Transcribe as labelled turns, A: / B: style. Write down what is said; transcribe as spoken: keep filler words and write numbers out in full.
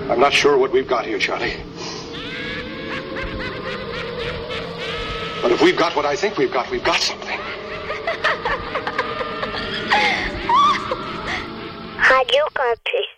A: I'm not sure what we've got here, Charlie. But if we've got what I think we've got, we've got something.
B: Radio Campus.